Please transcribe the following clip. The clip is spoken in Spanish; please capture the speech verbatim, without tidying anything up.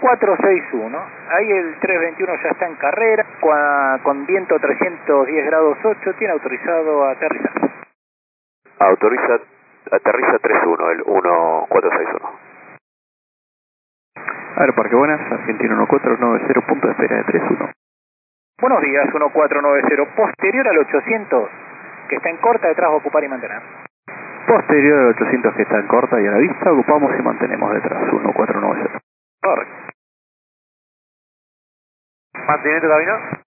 cuatro seis uno. Ahí el trescientos veintiuno ya está en carrera, con, con viento trescientos diez grados ocho, tiene autorizado a aterrizar. Autoriza, aterriza tres uno, el uno cuatro seis uno. Aeroparque Buenas, Argentina uno cuatro nueve cero, punto de espera de tres uno. Buenos días, uno cuatro nueve cero, posterior al ochocientos, que está en corta, detrás ocupar y mantener. Posterior al ochocientos que está en corta y a la vista, ocupamos y mantenemos detrás, uno cuatro nueve cero. Correcto. Mantenimiento cabina.